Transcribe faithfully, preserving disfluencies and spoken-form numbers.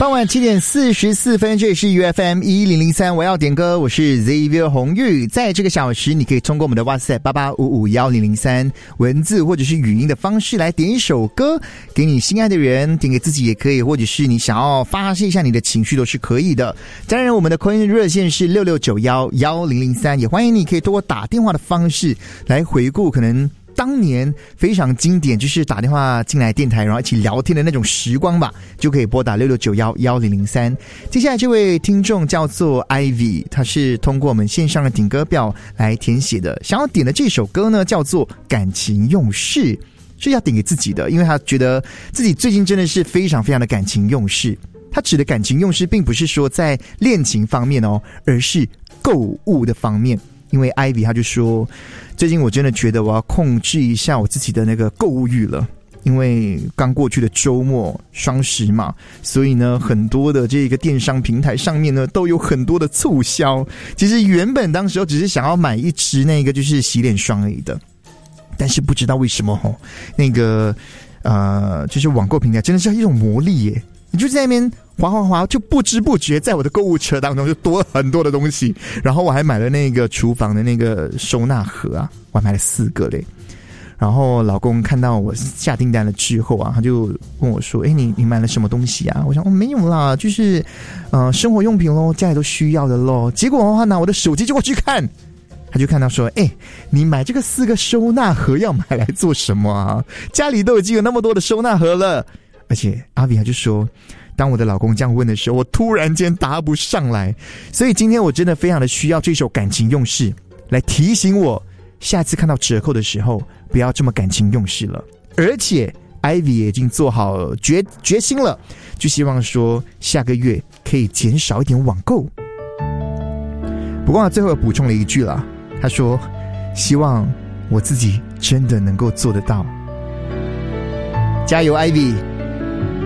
傍晚七点四十四分，这里是 U F M 一零零三，我要点歌，我是 Xavier 洪玉。在这个小时，你可以通过我们的 WhatsApp 八八五五一零零三文字或者是语音的方式来点一首歌给你心爱的人，点给自己也可以，或者是你想要发泄一下你的情绪都是可以的。当然，我们的 call in 热线是六六九一一零零三，也欢迎你可以通过打电话的方式来回顾可能当年非常经典，就是打电话进来电台然后一起聊天的那种时光吧，就可以拨打六六九一一零零三。接下来这位听众叫做 Ivy， 他是通过我们线上的点歌表来填写的，想要点的这首歌呢叫做感情用事，是要点给自己的，因为他觉得自己最近真的是非常非常的感情用事。他指的感情用事并不是说在恋情方面哦，而是购物的方面。因为 Ivy 他就说，最近我真的觉得我要控制一下我自己的那个购物欲了，因为刚过去的周末双十嘛，所以呢很多的这个电商平台上面呢都有很多的促销。其实原本当时我只是想要买一支那个就是洗脸霜而已的，但是不知道为什么吼，那个呃就是网购平台真的是一种魔力耶，你就在那边滑滑滑，就不知不觉在我的购物车当中就多了很多的东西。然后我还买了那个厨房的那个收纳盒啊，我还买了四个嘞。然后老公看到我下订单了之后啊，他就问我说：“哎，你你买了什么东西啊？”我想：“哦，没有啦，就是呃生活用品咯，家里都需要的咯。”结果的话，拿我的手机就过去看。他就看到说：“哎，你买这个四个收纳盒要买来做什么啊？家里都已经有那么多的收纳盒了。”而且阿比他就说，当我的老公这样问的时候，我突然间答不上来。所以今天我真的非常的需要这首感情用事来提醒我，下次看到折扣的时候不要这么感情用事了。而且 Ivy 也已经做好决决心了，就希望说下个月可以减少一点网购。不过他最后补充了一句啦，他说希望我自己真的能够做得到。加油 Ivy。